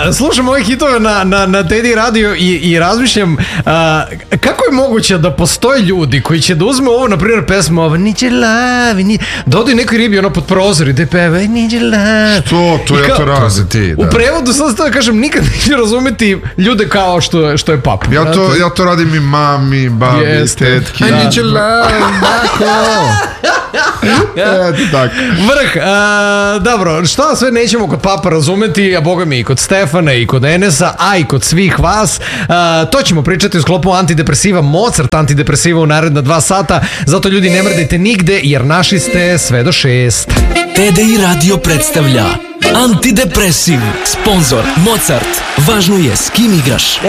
slušam ove hitove na Teddy radio i razmišljam kako je moguće da postoje ljudi koji će da uzme ovo, na primjer, pesmu ovo Niđe lavi, da ode nekoj ribi ono pod prozor i da peva Niđe lavi. Što? To ja to radim. U prevodu sad da kažem, nikad neću razumeti ljude kao što je pap. Ja to radim i mami, babi, tetki. Niđe lavi, bako. Vrh, dobro, šta sve nećemo kod papa razumeti, a boga mi i kod Stefana i kod Enesa, a i kod svih vas, to ćemo pričati u sklopu antidepresiva, Mozart antidepresiva u naredna 2 sata, zato ljudi ne mrdajte nigde jer naši ste sve do 6. TDI radio predstavlja Antidepresiv, sponzor Mozart, važno je s kim igraš.